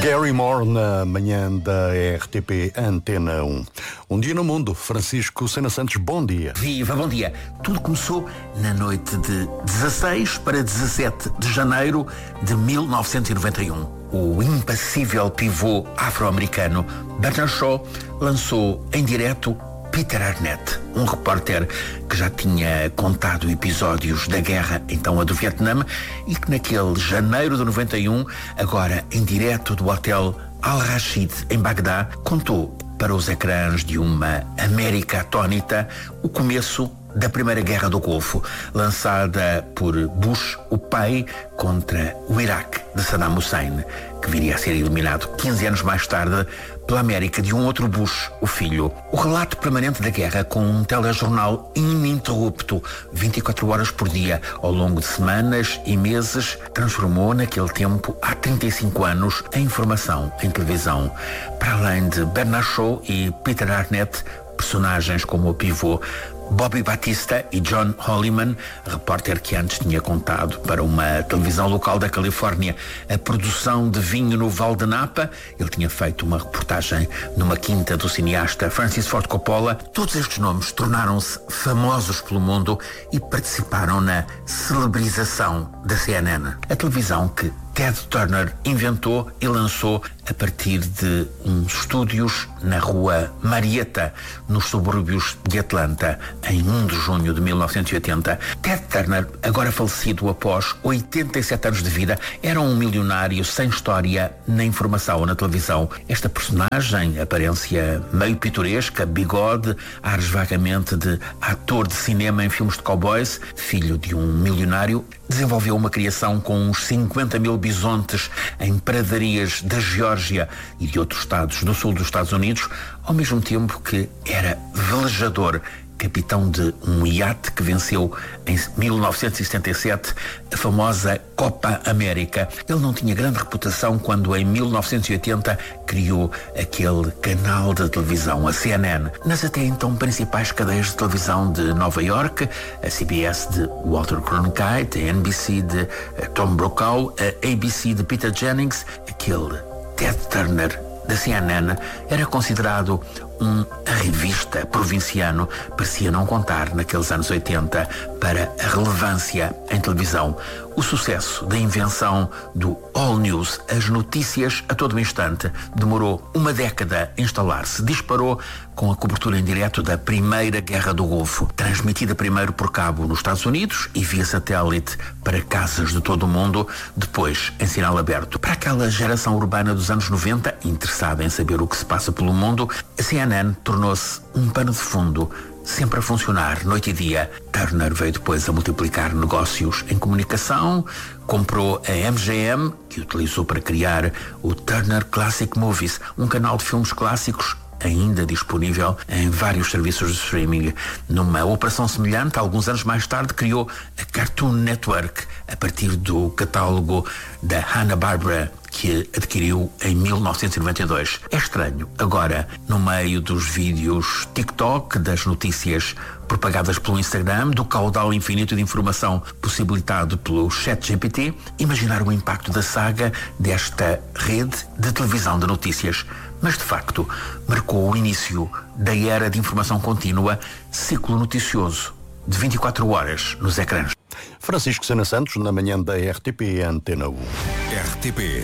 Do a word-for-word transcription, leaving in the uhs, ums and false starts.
Gary Moore na manhã da R T P Antena um. Um dia no mundo. Francisco Sena Santos, bom dia. Viva, bom dia. Tudo começou na noite de dezasseis para dezassete de janeiro de mil novecentos e noventa e um. O impassível pivô afro-americano Bernard Shaw lançou em direto Peter Arnett, um repórter que já tinha contado episódios da guerra, então a do Vietnã, e que naquele janeiro de noventa e um, agora em direto do hotel Al-Rashid, em Bagdá, contou para os ecrãs de uma América atónita o começo da Primeira Guerra do Golfo, lançada por Bush, o pai, contra o Iraque de Saddam Hussein, que viria a ser eliminado quinze anos mais tarde pela América de um outro Bush, o filho. O relato permanente da guerra, com um telejornal ininterrupto, vinte e quatro horas por dia, ao longo de semanas e meses, transformou naquele tempo, há trinta e cinco anos, a informação em televisão. Para além de Bernard Shaw e Peter Arnett, personagens como o pivô Bobby Batista e John Holliman, repórter que antes tinha contado para uma televisão local da Califórnia a produção de vinho no Val de Napa. Ele tinha feito uma reportagem numa quinta do cineasta Francis Ford Coppola. Todos estes nomes tornaram-se famosos pelo mundo e participaram na celebrização da C N N, a televisão que Ted Turner inventou e lançou a partir de uns estúdios na rua Marietta, nos subúrbios de Atlanta, em um de junho de mil novecentos e oitenta. Ted Turner, agora falecido após oitenta e sete anos de vida, era um milionário sem história na informação ou na televisão. Esta personagem, aparência meio pitoresca, bigode, ares vagamente de ator de cinema em filmes de cowboys, filho de um milionário, desenvolveu uma criação com uns cinquenta mil bisontes em pradarias da Geórgia e de outros estados do sul dos Estados Unidos, ao mesmo tempo que era velejador, capitão de um iate que venceu em mil novecentos e setenta e sete a famosa Copa América. Ele não tinha grande reputação quando em mil novecentos e oitenta criou aquele canal de televisão, a C N N, nas até então principais cadeias de televisão de Nova York, a C B S de Walter Cronkite, a N B C de Tom Brokaw, a A B C de Peter Jennings. Aquele Ted Turner da C N N era considerado um revista provinciano, parecia não contar naqueles anos oitenta para a relevância em televisão. O sucesso da invenção do All News, as notícias a todo instante, demorou uma década a instalar-se. Disparou com a cobertura em direto da Primeira Guerra do Golfo, transmitida primeiro por cabo nos Estados Unidos e via satélite para casas de todo o mundo, depois em sinal aberto. Para aquela geração urbana dos anos noventa, interessada em saber o que se passa pelo mundo, a C N N tornou-se um pano de fundo, sempre a funcionar, noite e dia. Turner veio depois a multiplicar negócios em comunicação, comprou a M G M, que utilizou para criar o Turner Classic Movies, um canal de filmes clássicos ainda disponível em vários serviços de streaming. Numa operação semelhante, alguns anos mais tarde, criou a Cartoon Network, a partir do catálogo da Hanna-Barbera, que adquiriu em mil novecentos e noventa e dois. É estranho, agora, no meio dos vídeos TikTok, das notícias propagadas pelo Instagram, do caudal infinito de informação possibilitado pelo ChatGPT, imaginar o impacto da saga desta rede de televisão de notícias. Mas, de facto, marcou o início da era de informação contínua, ciclo noticioso de vinte e quatro horas nos ecrãs. Francisco Sena Santos, na manhã da R T P Antena um. R T P